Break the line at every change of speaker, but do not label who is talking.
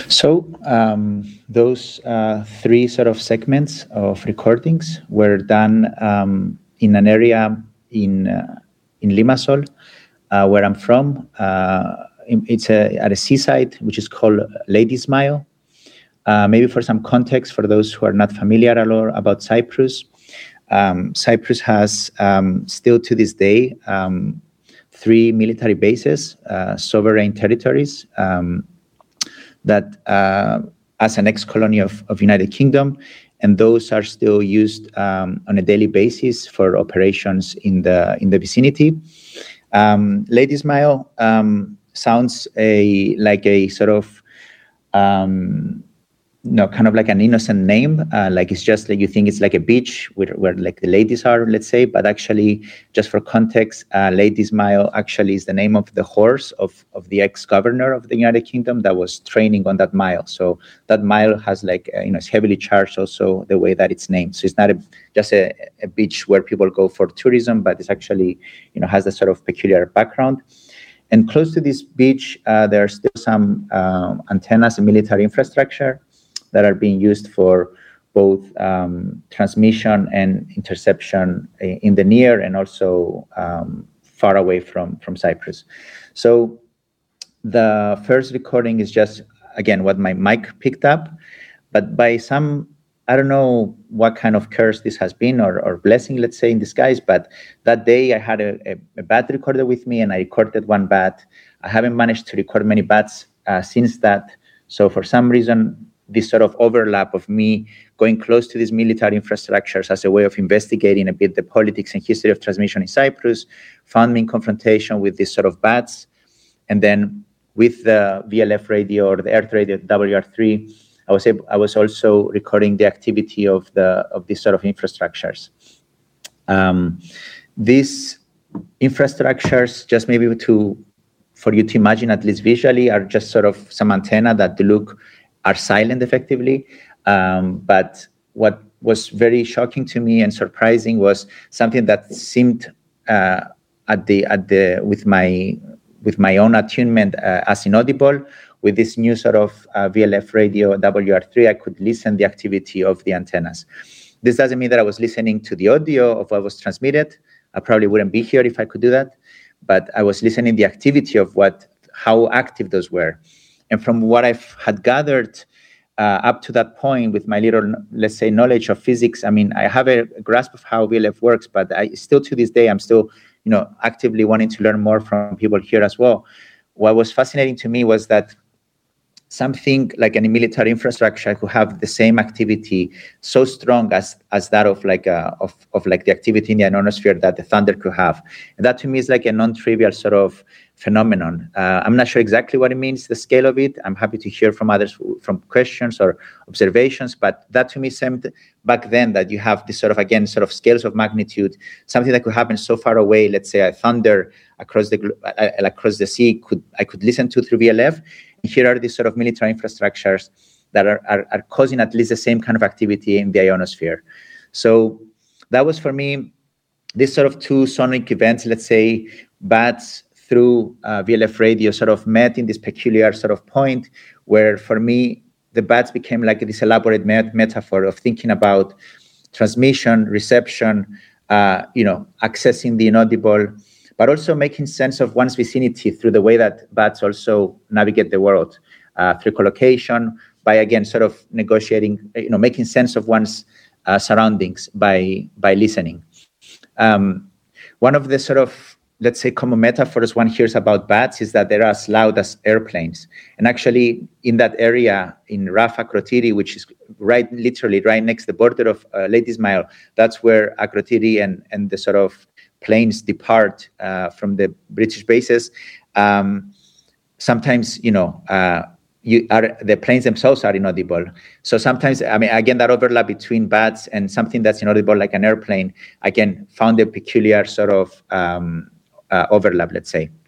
So those three sort of segments of recordings were done in an area in Limassol, where I'm from. It's at a seaside, which is called Ladysmile. Maybe for some context, for those who are not familiar at all about Cyprus, Cyprus has still to this day 3 military bases, sovereign territories, that as an ex-colony of United Kingdom, and those are still used on a daily basis for operations in the vicinity. Ladysmile sounds like a sort of kind of like an innocent name, like it's just like you think it's like a beach where like the ladies are, let's say, but actually, just for context, Ladysmile actually is the name of the horse of the ex-governor of the United Kingdom that was training on that mile. So that mile has like it's heavily charged also the way that it's named. So it's not just a beach where people go for tourism, but it's actually has a sort of peculiar background. And close to this beach, there are still some antennas and military infrastructure that are being used for both transmission and interception in the near and also far away from Cyprus. So the first recording is just, again, what my mic picked up, but by some, I don't know what kind of curse this has been or blessing, let's say, in disguise, but that day I had a bat recorder with me and I recorded one bat. I haven't managed to record many bats since that. So for some reason, this sort of overlap of me going close to these military infrastructures as a way of investigating a bit the politics and history of transmission in Cyprus found me in confrontation with this sort of bats. And then with the VLF radio or the Earth radio WR3, I was also recording the activity of these sort of infrastructures. These infrastructures, just maybe for you to imagine at least visually, are just sort of some antenna that are silent effectively. But what was very shocking to me and surprising was something that seemed with my own attunement as inaudible. With this new sort of VLF radio WR3, I could listen the activity of the antennas. This doesn't mean that I was listening to the audio of what was transmitted. I probably wouldn't be here if I could do that, but I was listening the activity of how active those were. And from what I had gathered up to that point with my little, let's say, knowledge of physics, I mean, I have a grasp of how VLF works, but still to this day, I'm still, actively wanting to learn more from people here as well. What was fascinating to me was that something like any military infrastructure could have the same activity so strong as that of like the activity in the ionosphere that the thunder could have. And that to me is like a non-trivial sort of phenomenon. I'm not sure exactly what it means, the scale of it. I'm happy to hear from others from questions or observations, but that to me seemed back then that you have this sort of scales of magnitude, something that could happen so far away, let's say a thunder across the sea I could listen to through VLF. Here are these sort of military infrastructures that are causing at least the same kind of activity in the ionosphere. So that was for me, this sort of two sonic events, let's say, bats through VLF radio sort of met in this peculiar sort of point where for me, the bats became like this elaborate metaphor of thinking about transmission, reception, accessing the inaudible, but also making sense of one's vicinity through the way that bats also navigate the world, through collocation, by again sort of negotiating, making sense of one's surroundings by listening. One of the sort of, let's say, common metaphors one hears about bats is that they're as loud as airplanes. And actually, in that area in Raf Akrotiri, which is literally right next to the border of Ladysmile, that's where Akrotiri and the sort of planes depart from the British bases. Sometimes, the planes themselves are inaudible. So sometimes, I mean, again, that overlap between bats and something that's inaudible like an airplane, again, found a peculiar sort of overlap, let's say.